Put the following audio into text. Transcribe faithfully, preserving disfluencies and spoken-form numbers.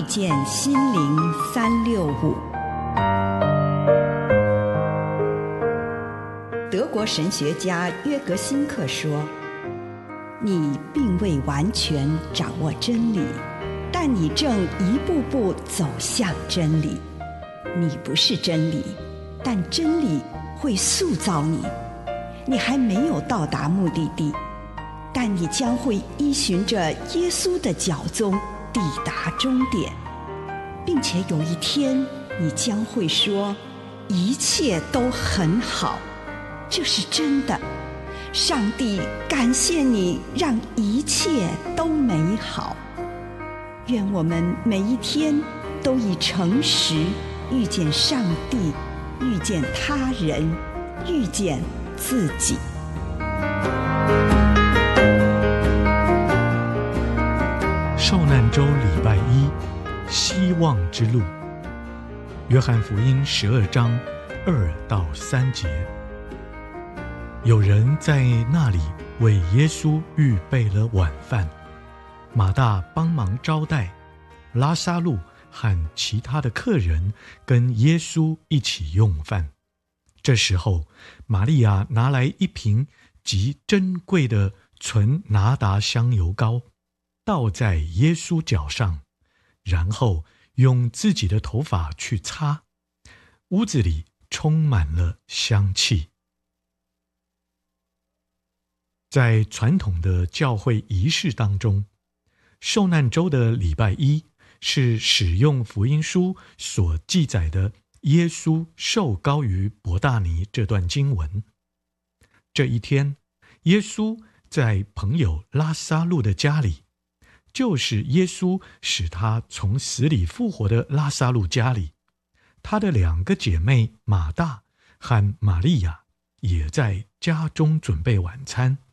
见心灵三六五。德国神学家约格辛克说，你并未完全掌握真理，但你正一步步走向真理。你不是真理，但真理会塑造你。你还没有到达目的地，但你将会依循着耶稣的脚踪抵达终点，并且有一天你将会说，一切都很好。这是真的。上帝感谢你，让一切都美好。愿我们每一天都以诚实遇见上帝，遇见他人，遇见自己。 受难周礼拜一，希望之路。约翰福音十二章二到三节。有人在那里为耶稣预备了晚饭，马大帮忙招待，拉撒路和其他的客人跟耶稣一起用饭。这时候，玛利亚拿来一瓶极珍贵的纯拿达香油膏，倒在耶稣脚上，然后用自己的头发去擦，屋子里充满了香气。在传统的教会仪式当中，受难周的礼拜一是使用福音书所记载的耶稣受膏于伯大尼这段经文。这一天，耶稣在朋友拉撒路的家里，就是耶稣使他从死里复活的拉撒路家里，他的两个姐妹马大和玛利亚也在家中准备晚餐。